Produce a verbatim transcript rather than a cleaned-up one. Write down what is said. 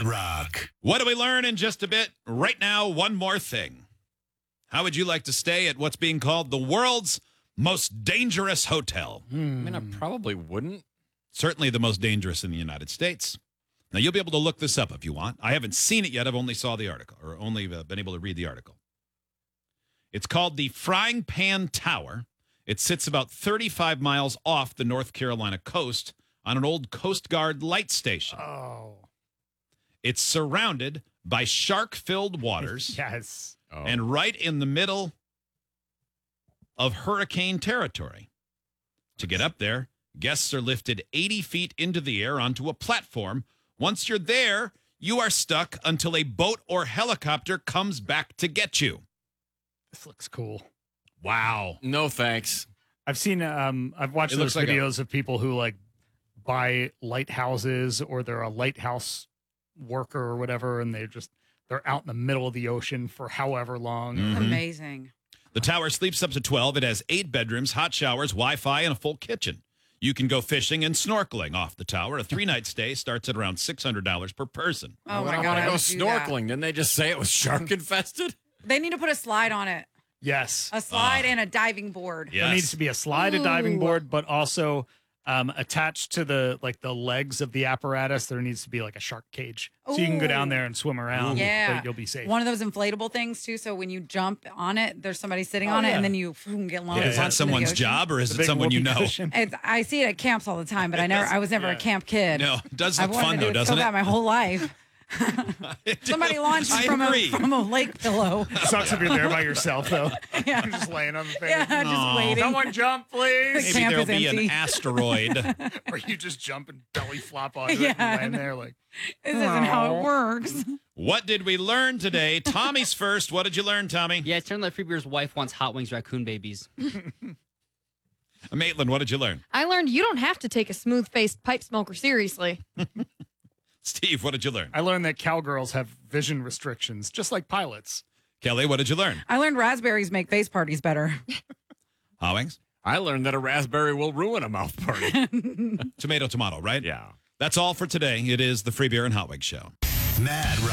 Rock. What do we learn in just a bit? Right now, one more thing. How would you like to stay at what's being called the world's most dangerous hotel? I mean, I probably wouldn't. Certainly the most dangerous in the United States. Now, you'll be able to look this up if you want. I haven't seen it yet. I've only saw the article, or only uh, been able to read the article. It's called the Frying Pan Tower. It sits about thirty-five miles off the North Carolina coast on an old Coast Guard light station. Oh. It's surrounded by shark-filled waters. Yes. Oh. And right in the middle of hurricane territory. To get up there, guests are lifted eighty feet into the air onto a platform. Once you're there, you are stuck until a boat or helicopter comes back to get you. This looks cool. Wow. No thanks. I've seen, um, I've watched It those looks like videos of people who like buy lighthouses or they're a lighthouse worker or whatever, and they're just, they're out in the middle of the ocean for however long. Mhm. Amazing. The tower sleeps up to twelve. It has eight bedrooms, hot showers, Wi-Fi, and a full kitchen. You can go fishing and snorkeling off the tower. A three-night stay starts at around six hundred dollars per person. Oh, my I God. want I to go would do that. snorkeling. Didn't they just say it was shark infested? They need to put a slide on it. Yes. A slide Ah. and a diving board. Yes. There needs to be a slide, a diving Ooh. board, but also um, attached to the like the legs of the apparatus, there needs to be like a shark cage, so you can go down Ooh. there and swim around. Yeah. but you'll be safe. One of those inflatable things, too, so when you jump on it, there's somebody sitting Oh, on it, yeah. and then you boom, get launched. Yeah, is onto that the someone's ocean. job, or is The it big someone you whoopee know? cushion. It's, I see it at camps all the time, but I never. I was never yeah. a camp kid. No, it does I've look wanted fun, to though, do doesn't that it? my whole life. It Somebody does. launched I from a, agree. from a lake pillow. Sucks if you're there by yourself though. Yeah. You're just laying on the thing. Yeah, just Aw. waiting. Someone jump, please. Maybe camp there'll is be empty. an asteroid. Or you just jump and belly flop onto it Yeah. and land there like. This isn't how Aw. it works. What did we learn today? Tommy's first. What did you learn, Tommy? Yeah, it turned out Freebeer's wife wants hot wings raccoon babies. Maitland, what did you learn? I learned you don't have to take a smooth-faced pipe smoker seriously. Steve, what did you learn? I learned that cowgirls have vision restrictions, just like pilots. Kelly, what did you learn? I learned raspberries make face parties better. Howings? I learned that a raspberry will ruin a mouth party. Tomato, tomato, right? Yeah. That's all for today. It is the Free Beer and Hot Wings Show. Mad Rock.